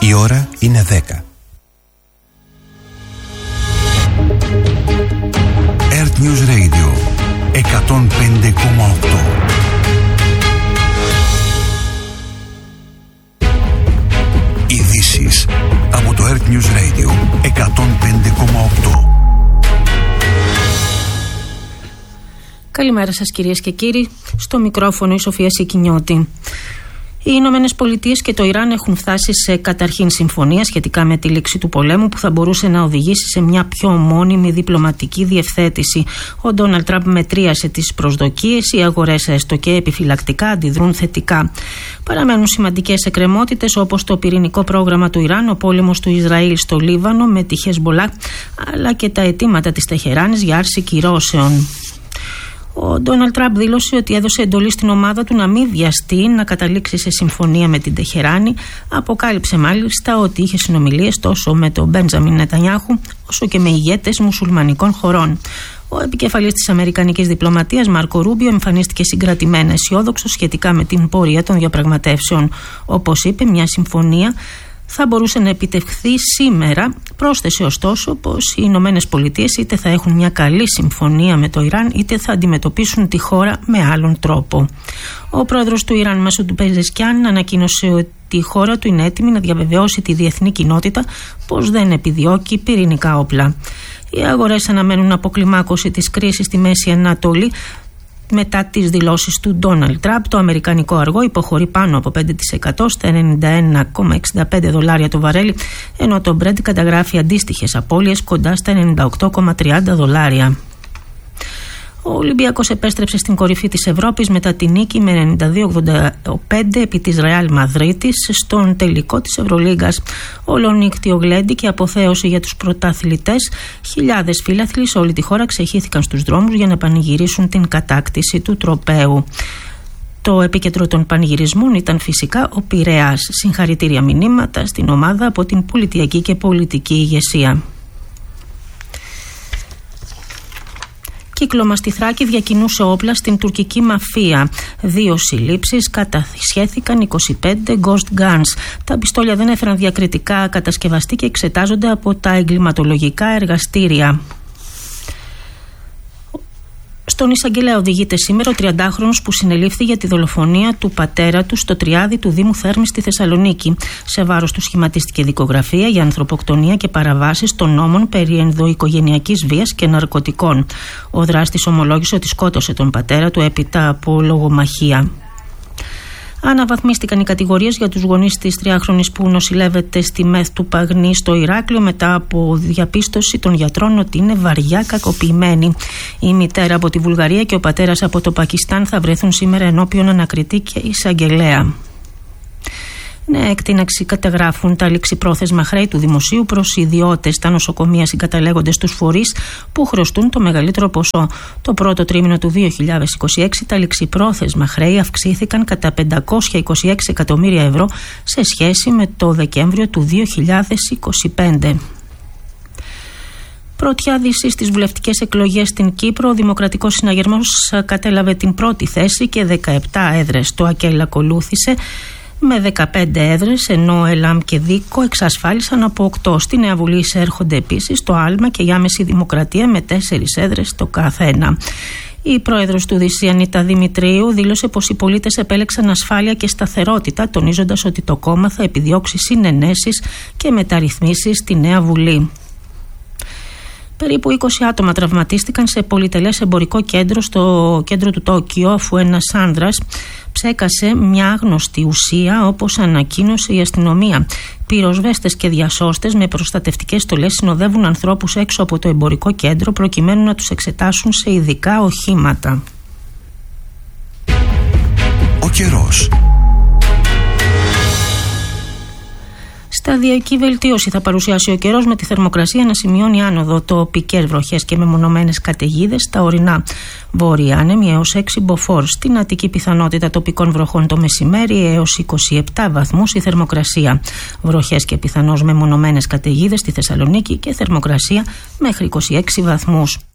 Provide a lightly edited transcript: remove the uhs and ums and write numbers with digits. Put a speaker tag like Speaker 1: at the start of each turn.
Speaker 1: Η ώρα είναι 10. Earth News Radio 105,8. Ειδήσεις από το Earth News Radio 105,8.
Speaker 2: Καλημέρα σας κυρίες και κύριοι, στο μικρόφωνο η Σοφία Σικινιώτη. Οι Ηνωμένες Πολιτείες και το Ιράν έχουν φτάσει σε καταρχήν συμφωνία σχετικά με τη λήξη του πολέμου που θα μπορούσε να οδηγήσει σε μια πιο μόνιμη διπλωματική διευθέτηση. Ο Ντόναλντ Τραμπ μετρίασε τις προσδοκίες, οι αγορές έστω και επιφυλακτικά αντιδρούν θετικά. Παραμένουν σημαντικές εκκρεμότητες όπως το πυρηνικό πρόγραμμα του Ιράν, ο πόλεμος του Ισραήλ στο Λίβανο με τη Χεσμπολά, αλλά και τα αιτήματα της Τεχεράνης για άρση κυρώσεων. Ο Ντόναλντ Τραμπ δήλωσε ότι έδωσε εντολή στην ομάδα του να μην βιαστεί να καταλήξει σε συμφωνία με την Τεχεράνη. Αποκάλυψε μάλιστα ότι είχε συνομιλίες τόσο με τον Μπέντζαμιν Νετανιάχου όσο και με ηγέτες μουσουλμανικών χωρών. Ο επικεφαλής της αμερικανικής διπλωματίας, Μάρκο Ρούμπιο, εμφανίστηκε συγκρατημένα αισιόδοξος σχετικά με την πορεία των διαπραγματεύσεων. Όπως είπε, μια συμφωνία θα μπορούσε να επιτευχθεί σήμερα. Πρόσθεσε ωστόσο πως οι Ηνωμένες Πολιτείες είτε θα έχουν μια καλή συμφωνία με το Ιράν είτε θα αντιμετωπίσουν τη χώρα με άλλον τρόπο. Ο πρόεδρος του Ιράν, Μασούντ Πεζεσκιάν, ανακοίνωσε ότι η χώρα του είναι έτοιμη να διαβεβαιώσει τη διεθνή κοινότητα πως δεν επιδιώκει πυρηνικά όπλα. Οι αγορές αναμένουν αποκλιμάκωση της κρίσης στη Μέση Ανατολή. Μετά τις δηλώσεις του Ντόναλντ Τραμπ, το αμερικανικό αργό υποχωρεί πάνω από 5% στα $91,65 το βαρέλι, ενώ το Brent καταγράφει αντίστοιχες απώλειες κοντά στα $98,30. Ο Ολυμπιακός επέστρεψε στην κορυφή της Ευρώπης μετά τη νίκη με 92-85 επί της Ρεάλ Μαδρίτης στον τελικό της Ευρωλίγκας. Ολονύκτιο γλέντι και αποθέωση για τους πρωταθλητές. Χιλιάδες φίλαθλοι σε όλη τη χώρα ξεχύθηκαν στους δρόμους για να πανηγυρίσουν την κατάκτηση του τροπαίου. Το επίκεντρο των πανηγυρισμών ήταν φυσικά ο Πειραιάς. Συγχαρητήρια μηνύματα στην ομάδα από την πολιτιακή και πολιτική ηγεσία. Κύκλωμα στη Θράκη διακινούσε όπλα στην τουρκική μαφία. 2 συλλήψεις, κατασχέθηκαν 25 ghost guns. Τα πιστόλια δεν έφεραν διακριτικά κατασκευαστή και εξετάζονται από τα εγκληματολογικά εργαστήρια. Στον εισαγγελέα οδηγείται σήμερα ο 30χρονος που συνελήφθη για τη δολοφονία του πατέρα του στο Τριάδι του Δήμου Θέρμης στη Θεσσαλονίκη. Σε βάρος του σχηματίστηκε δικογραφία για ανθρωποκτονία και παραβάσεις των νόμων περί ενδοοικογενειακής βίας και ναρκωτικών. Ο δράστης ομολόγησε ότι σκότωσε τον πατέρα του έπειτα από λογομαχία. Αναβαθμίστηκαν οι κατηγορίες για τους γονείς της 3χρονης που νοσηλεύεται στη ΜΕΘ του Παγνή στο Ηράκλειο μετά από διαπίστωση των γιατρών ότι είναι βαριά κακοποιημένη. Η μητέρα από τη Βουλγαρία και ο πατέρας από το Πακιστάν θα βρεθούν σήμερα ενώπιον ανακριτή και εισαγγελέα. Νέα εκτείναξη καταγράφουν τα ληξιπρόθεσμα χρέη του δημοσίου προς ιδιώτες. Τα νοσοκομεία συγκαταλέγονται στους φορείς που χρωστούν το μεγαλύτερο ποσό. Το πρώτο τρίμηνο του 2026 τα ληξιπρόθεσμα χρέη αυξήθηκαν κατά 526 εκατομμύρια ευρώ σε σχέση με το Δεκέμβριο του 2025. Πρωτιά δύση στις βουλευτικές εκλογές στην Κύπρο, ο Δημοκρατικός Συναγερμός κατέλαβε την πρώτη θέση και 17 έδρες. Το ΑΚΕΛ ακολούθησε με 15 έδρες, ενώ ο ΕΛΑΜ και ΔΙΚΟ εξασφάλισαν από 8. Στη Νέα Βουλή εισέρχονται επίσης το ΑΛΜΑ και η Άμεση Δημοκρατία με 4 έδρες το καθένα. Η πρόεδρος του ΔΥΣΥ, Ανίτα Δημητρίου, δήλωσε πως οι πολίτες επέλεξαν ασφάλεια και σταθερότητα, τονίζοντας ότι το κόμμα θα επιδιώξει συνενέσεις και μεταρρυθμίσεις στη Νέα Βουλή. Περίπου 20 άτομα τραυματίστηκαν σε πολυτελές εμπορικό κέντρο στο κέντρο του Τόκιο, αφού ένας άνδρας ψέκασε μια άγνωστη ουσία, όπως ανακοίνωσε η αστυνομία. Πυροσβέστες και διασώστες με προστατευτικές στολές συνοδεύουν ανθρώπους έξω από το εμπορικό κέντρο προκειμένου να τους εξετάσουν σε ειδικά οχήματα.
Speaker 1: Ο καιρός.
Speaker 2: Σταδιακή βελτίωση θα παρουσιάσει ο καιρός, με τη θερμοκρασία να σημειώνει άνοδο, τοπικές βροχές και μεμονωμένες καταιγίδες στα ορεινά. Βόρεια άνεμοι έως 6 μποφόρ. Στην Αττική πιθανότητα τοπικών βροχών το μεσημέρι, έως 27 βαθμούς η θερμοκρασία. Βροχές και πιθανώς μεμονωμένες καταιγίδες στη Θεσσαλονίκη και θερμοκρασία μέχρι 26 βαθμούς.